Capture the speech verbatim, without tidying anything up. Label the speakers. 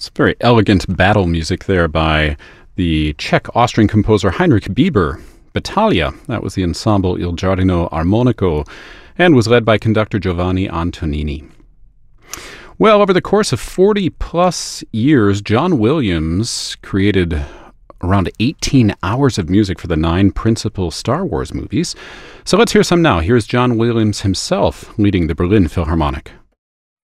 Speaker 1: It's very elegant battle music there by the Czech-Austrian composer Heinrich Bieber. Battaglia, that was the ensemble Il Giardino Armonico, and was led by conductor Giovanni Antonini. Well, over the course of forty plus years, John Williams created around eighteen hours of music for the nine principal Star Wars movies. So let's hear some now. Here's John Williams himself leading the Berlin Philharmonic.